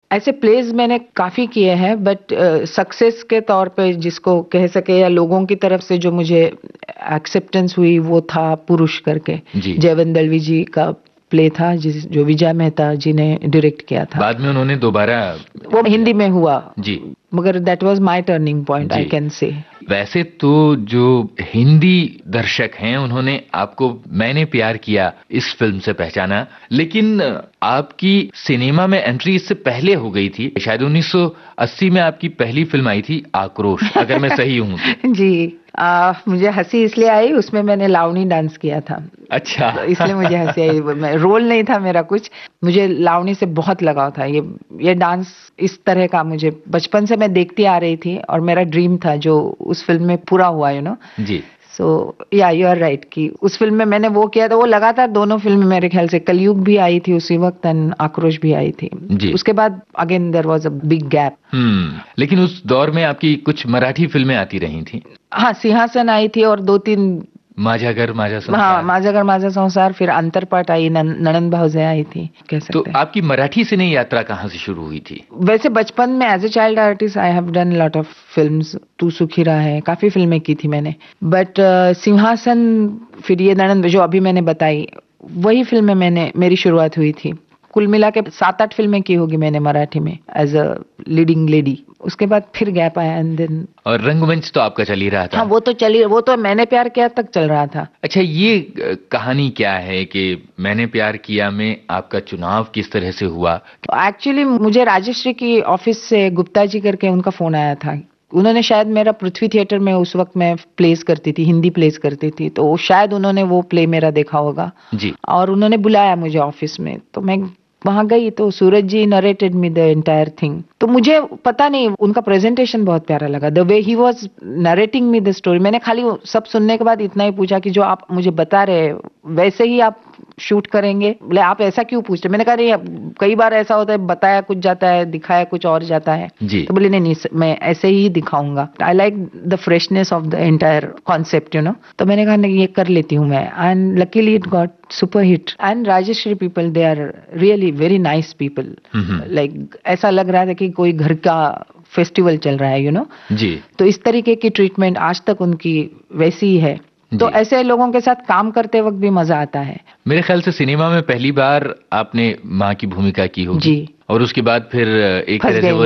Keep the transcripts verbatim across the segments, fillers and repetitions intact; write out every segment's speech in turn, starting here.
ऐसे प्लेज मैंने काफी किए हैं, बट सक्सेस के तौर पे जिसको कह सके या लोगों की तरफ से जो मुझे एक्सेप्टेंस हुई वो था पुरुष करके, जयवंत दलवी जी का प्ले था जिस जो विजय मेहता जी ने डायरेक्ट किया था। बाद में उन्होंने दोबारा वो हिंदी में हुआ जी, मगर that was my turning point I can say. वैसे तो जो हिंदी दर्शक हैं उन्होंने आपको मैंने प्यार किया इस फिल्म से पहचाना, लेकिन आपकी सिनेमा में एंट्री इससे पहले हो गई थी। शायद उन्नीस सौ अस्सी में आपकी पहली फिल्म आई थी आक्रोश, अगर मैं सही हूँ तो। जी, आ, मुझे हंसी इसलिए आई, उसमें मैंने लावनी डांस किया था। अच्छा। तो इसलिए मुझे हंसी आई। मैं रोल नहीं था मेरा कुछ, मुझे लावनी से बहुत लगाव था। ये ये डांस इस तरह का मुझे बचपन से मैं देखती आ रही थी और मेरा ड्रीम था जो उस फिल्म में पूरा हुआ, यू नो जी। सो या यू आर राइट कि उस फिल्म में मैंने वो किया था। वो लगातार दोनों फिल्म मेरे ख्याल से, कलयुग भी आई थी उसी वक्त एंड आक्रोश भी आई थी जी। उसके बाद again there was a big gap. हम्म लेकिन उस दौर में आपकी कुछ मराठी फिल्में आती रही थी। हाँ, सिंहासन आई थी और दो तीन माझा घर माझा संसार। हाँ, माझा घर माझा संसार, फिर अंतरपाट आई, ननंद भावजे आई थी, कह सकते तो आपकी मराठी सिने यात्रा कहाँ से शुरू हुई थी? वैसे बचपन में as a child artist I have done lot of films. तू सुखी रहा है, काफी फिल्में की थी मैंने, बट uh, सिंहासन फिर ये ननंद जो अभी मैंने बताई, वही फिल्में मैंने मेरी शुरुआत हुई थी। कुल मिला के सात आठ फिल्में की होगी मैंने मराठी में एज अ लीडिंग लेडी। उसके बाद फिर गैप आया एंड देन। और रंगमंच तो आपका चल ही रहा था। हाँ, वो तो चली, वो तो मैंने प्यार किया तक चल रहा था। अच्छा, ये कहानी क्या है कि मैंने प्यार किया में आपका चुनाव किस तरह से हुआ? एक्चुअली मुझे राजश्री की ऑफिस से गुप्ता जी करके उनका फोन आया था। उन्होंने शायद मेरा पृथ्वी थिएटर में उस वक्त मैं प्लेस करती थी, हिंदी प्लेस करती थी, तो शायद उन्होंने वो प्ले मेरा देखा होगा जी। और उन्होंने बुलाया मुझे ऑफिस में, तो मैं वहां गई तो सूरज जी narrated me the entire thing. तो मुझे पता नहीं, उनका प्रेजेंटेशन बहुत प्यारा लगा, the way he was narrating me the story. मैंने खाली सब सुनने के बाद इतना ही पूछा कि जो आप मुझे बता रहे वैसे ही आप शूट करेंगे? बोले आप ऐसा क्यों पूछ रहे? मैंने कहा नहीं, कई बार ऐसा होता है, बताया कुछ जाता है, दिखाया कुछ और जाता है जी। तो बोले नहीं नहीं मैं ऐसे ही दिखाऊंगा। I like the freshness of the entire concept, you know. तो मैंने कहा नहीं, ये कर लेती हूँ मैं, and luckily it got super hit. And Rajshree people, they are really very nice people. Like ऐसा लग रहा था कि कोई घर का फेस्टिवल चल रहा है, यू नो जी। तो इस तरीके की ट्रीटमेंट आज तक उनकी वैसी ही है। तो ऐसे लोगों के साथ काम करते वक्त भी मजा आता है। मेरे ख्याल से सिनेमा में पहली बार आपने माँ की भूमिका की होगी जी। और उसके बाद फिर एक तरह से वो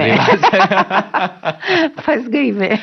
फंस गई मैं।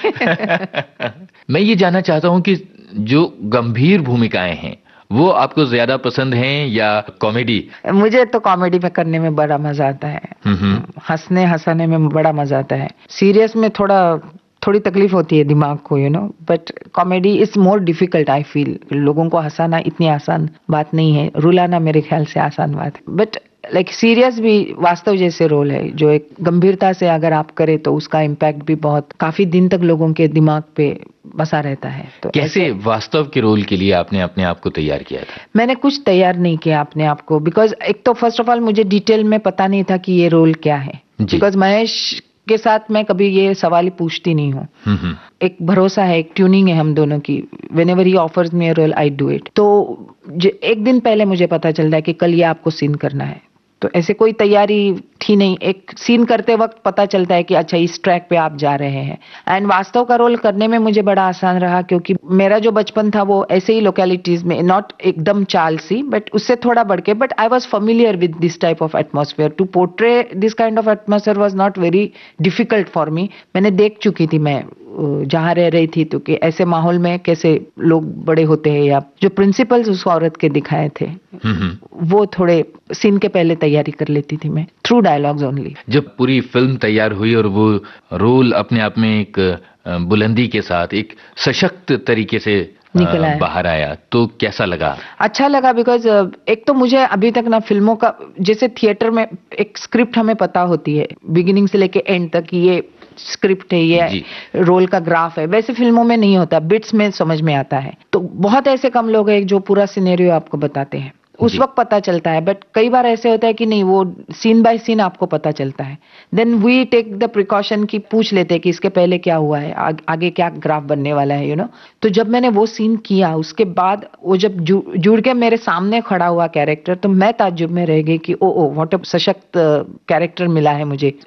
मैं ये जानना चाहता हूँ कि जो गंभीर भूमिकाएं हैं वो आपको ज्यादा पसंद हैं या कॉमेडी? मुझे तो कॉमेडी में करने में बड़ा मजा आता है, हंसने हंसाने में बड़ा मजा आता है। सीरियस में थोड़ा थोड़ी तकलीफ होती है दिमाग को, you know, but comedy is more difficult I feel. लोगों को हंसाना इतनी आसान बात नहीं है, रुलाना मेरे ख्याल से आसान बात है, बट लाइक सीरियस भी वास्तव जैसे रोल है जो एक गंभीरता से अगर आप करें तो उसका इम्पैक्ट भी बहुत काफी दिन तक लोगों के दिमाग पे बसा रहता है। तो कैसे वास्तव के रोल के लिए आपने अपने आप को तैयार किया था? मैंने कुछ तैयार नहीं किया अपने आप को, बिकॉज एक तो फर्स्ट ऑफ ऑल मुझे डिटेल में पता नहीं था कि ये रोल क्या है, बिकॉज महेश के साथ मैं कभी ये सवाल ही पूछती नहीं हूँ। एक भरोसा है, एक ट्यूनिंग है हम दोनों की। Whenever he offers me a role I do it. तो एक दिन पहले मुझे पता चलता है कि कल ये आपको सीन करना है, तो ऐसे कोई तैयारी थी नहीं। एक सीन करते वक्त पता चलता है कि अच्छा इस ट्रैक पे आप जा रहे हैं। एंड वास्तव का रोल करने में मुझे बड़ा आसान रहा क्योंकि मेरा जो बचपन था वो ऐसे ही लोकेलिटीज में, नॉट एकदम चाल सी बट उससे थोड़ा बढ़ के, but I was familiar with this type of atmosphere. To portray this kind of atmosphere was not very difficult for me. मैंने देख चुकी थी मैं जहां रह रही थी, तो कि ऐसे माहौल में कैसे लोग बड़े होते हैं, या जो प्रिंसिपल्स उस औरत के दिखाए थे वो थोड़े सीन के पहले तैयारी कर लेती थी मैं, थ्रू डायलॉग्स ओनली। जब पूरी फिल्म तैयार हुई और वो रोल अपने आप में एक बुलंदी के साथ एक सशक्त तरीके से निकल आया, बाहर आया, तो कैसा लगा? अच्छा लगा, बिकॉज एक तो मुझे अभी तक ना फिल्मों का, जैसे थिएटर में एक स्क्रिप्ट हमें पता होती है बिगिनिंग से लेके एंड तक, ये स्क्रिप्ट है, ये रोल का ग्राफ है, वैसे फिल्मों में नहीं होता, बिट्स में समझ में आता है। तो बहुत ऐसे कम लोग हैं जो पूरा सिनेरियो आपको बताते हैं, उस वक्त पता चलता है, बट कई बार ऐसे होता है कि नहीं, वो सीन बाय सीन आपको पता चलता है। Then we take the precaution की पूछ लेते हैं कि इसके पहले क्या हुआ है, आ, आगे क्या ग्राफ बनने वाला है, यू नो। तो जब मैंने वो सीन किया, उसके बाद वो जब जु, जुड़ के मेरे सामने खड़ा हुआ कैरेक्टर, तो मैं ताज्जुब में रह गई कि ओ ओ व्हाट अ सशक्त कैरेक्टर मिला है मुझे।